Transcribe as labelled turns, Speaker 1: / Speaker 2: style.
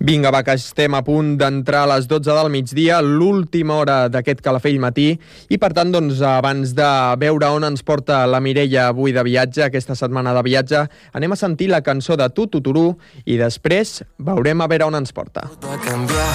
Speaker 1: Vinga, va, que estem a punt d'entrar a les 12 del migdia, l'última hora d'aquest Calafell matí, i per tant, doncs, abans de veure on ens porta la Mireia avui de viatge, aquesta setmana de viatge, anem a sentir la cançó de Tu, Tururú, i després veurem a veure on ens porta.